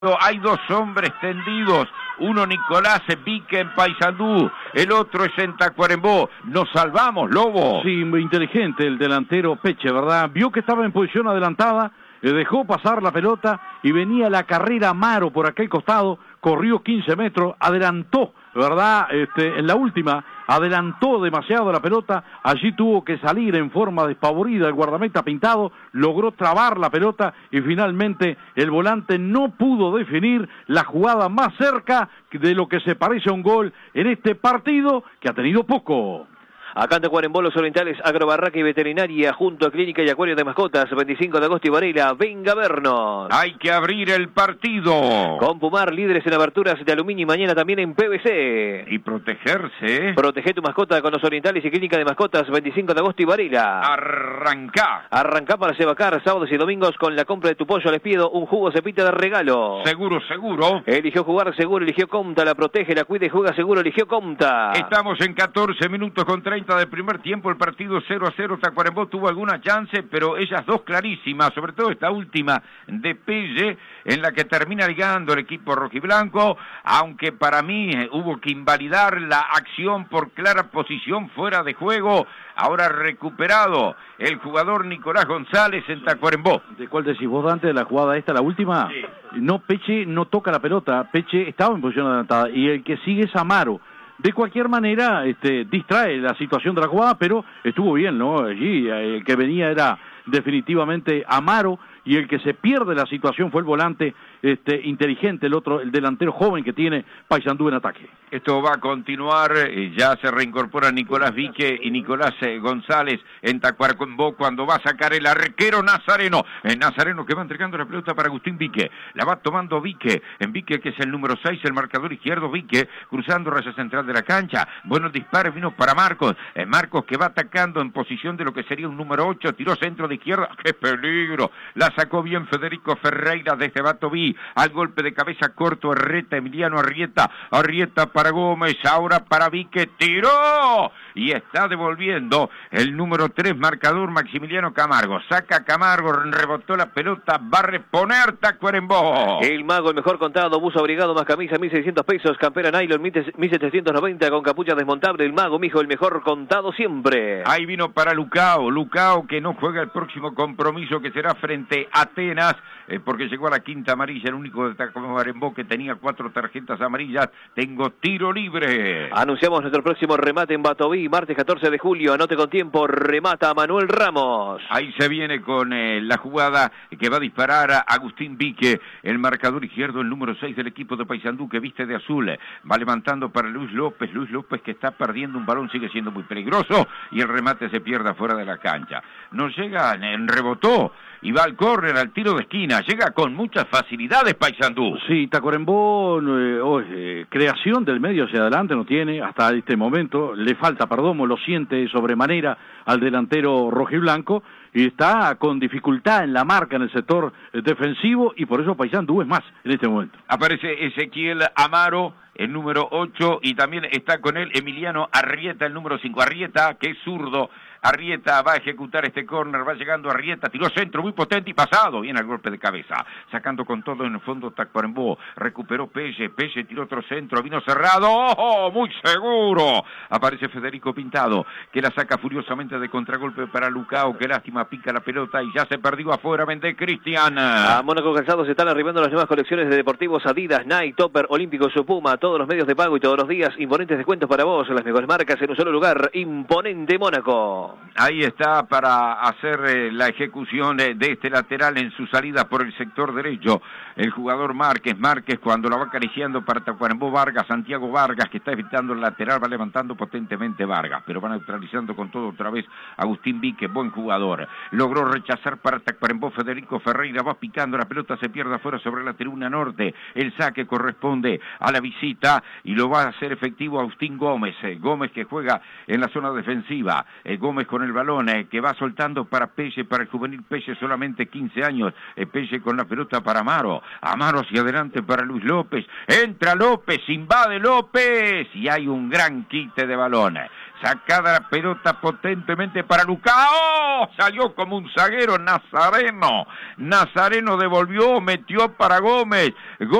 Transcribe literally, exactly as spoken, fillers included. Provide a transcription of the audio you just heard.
Hay dos hombres tendidos, uno Nicolás Vique en Paysandú, el otro es en Tacuarembó. Nos salvamos, Lobo. Sí, muy inteligente el delantero Peche, ¿verdad? Vio que estaba en posición adelantada, le dejó pasar la pelota y venía la carrera Amaro por aquel costado, corrió quince metros, adelantó, ¿verdad? Este, en la última, adelantó demasiado la pelota, allí tuvo que salir en forma despavorida el guardameta Pintado, logró trabar la pelota y finalmente el volante no pudo definir la jugada más cerca de lo que se parece a un gol en este partido que ha tenido poco. Acá en Tacuarembó, Los Orientales, Agrobarraca y Veterinaria, junto a Clínica y Acuario de Mascotas, veinticinco de agosto y Varela, venga a vernos. Hay que abrir el partido. Con Pumar, líderes en aberturas de aluminio y mañana también en P V C. Y protegerse. Protege tu mascota con Los Orientales y Clínica de Mascotas, veinticinco de agosto y Varela. Arrancá. Arrancá para Sebacar, sábados y domingos con la compra de tu pollo les pido un jugo cepita de regalo. Seguro, seguro. Eligió jugar seguro, eligió Comta, la protege, la cuida y juega seguro, eligió Comta. Estamos en catorce minutos con treinta de primer tiempo, el partido cero a cero, Tacuarembó tuvo alguna chance, pero ellas dos clarísimas, sobre todo esta última de Pelle, en la que termina ligando el equipo rojiblanco, aunque para mí eh, hubo que invalidar la acción por clara posición fuera de juego. Ahora recuperado el jugador Nicolás González en Tacuarembó. ¿De cuál decís vos, Dante, de la jugada esta, la última? Sí. No, Peche no toca la pelota, Peche estaba en posición adelantada y el que sigue es Amaro. De cualquier manera, este, distrae la situación de la jugada, pero estuvo bien, ¿no? Allí el que venía era definitivamente Amaro y el que se pierde la situación fue el volante este, inteligente, el otro, el delantero joven que tiene Paysandú en ataque. Esto va a continuar, eh, ya se reincorporan Nicolás Vique y Nicolás eh, González en Tacuarembó cuando va a sacar el arquero Nazareno. El Nazareno que va entregando la pelota para Agustín Vique, la va tomando Vique, en Vique que es el número seis, el marcador izquierdo, Vique cruzando raya central de la cancha. Buenos disparos vino para Marcos, eh, Marcos que va atacando en posición de lo que sería un número ocho, tiró centro de izquierda, ¡qué peligro! La sacó bien Federico Ferreira desde Batoví, al golpe de cabeza corto Arrieta, Emiliano Arrieta, Arrieta para Gómez, ahora para Vique, tiró y está devolviendo el número tres, marcador Maximiliano Camargo, saca Camargo, rebotó la pelota, va a reponer Tacuarembó. El Mago, el mejor contado, buzo abrigado más camisa, mil seiscientos pesos, campera nylon, mil setecientos noventa con capucha desmontable. El Mago, mijo, el mejor contado siempre. Ahí vino para Lucao, Lucao que no juega el próximo compromiso que será frente a Atenas, eh, porque llegó a la quinta amarilla, el único de Tacuarembó que tenía cuatro tarjetas amarillas. Tengo tiro libre. Anunciamos nuestro próximo remate en Batoví, martes catorce de julio, anote con tiempo, remata Manuel Ramos. Ahí se viene con eh, la jugada que va a disparar a Agustín Vique, el marcador izquierdo, el número seis del equipo de Paysandú que viste de azul, va levantando para Luis López, Luis López que está perdiendo un balón, sigue siendo muy peligroso y el remate se pierde fuera de la cancha. No llega, en rebotó y va al córner, al tiro de esquina, llega con muchas facilidades Paysandú. Sí, Tacuarembó, eh, oh, eh, creación del medio hacia adelante no tiene hasta este momento, le falta Perdomo, lo siente sobremanera al delantero rojiblanco y está con dificultad en la marca en el sector eh, defensivo y por eso Paysandú es más en este momento. Aparece Ezequiel Amaro, el número ocho, y también está con él Emiliano Arrieta, el número cinco, Arrieta que es zurdo. Arrieta va a ejecutar este córner, va llegando Arrieta, tiró centro muy potente y pasado, bien al golpe de cabeza, sacando con todo en el fondo Tacuarembó, recuperó Pelle, Pelle tiró otro centro, vino cerrado, ¡oh, muy seguro! Aparece Federico Pintado, que la saca furiosamente de contragolpe para Lucao, que lástima, pica la pelota y ya se perdió afuera, vende Cristian. A Mónaco Calzados se están arribando las nuevas colecciones de deportivos Adidas, Nike, Topper, Olímpico, Puma, todos los medios de pago y todos los días, imponentes descuentos para vos, las mejores marcas en un solo lugar, Imponente Mónaco. Ahí está para hacer eh, la ejecución de, de este lateral en su salida por el sector derecho. El jugador Márquez, Márquez cuando la va acariciando para Tacuarembó, Vargas, Santiago Vargas que está evitando el lateral, va levantando potentemente Vargas, pero va neutralizando con todo otra vez Agustín Vique, buen jugador. Logró rechazar para Tacuarembó Federico Ferreira, va picando, la pelota se pierde afuera sobre la tribuna norte. El saque corresponde a la visita y lo va a hacer efectivo Agustín Gómez. Eh, Gómez que juega en la zona defensiva. Eh, Gómez con el balón, eh, que va soltando para Pelle, para el juvenil Pelle, solamente quince años, eh, Pelle con la pelota para Amaro, Amaro hacia adelante para Luis López, entra López, invade López, y hay un gran quite de balón. Sacada la pelota potentemente para Lucao. Salió como un zaguero Nazareno. Nazareno devolvió, metió para Gómez.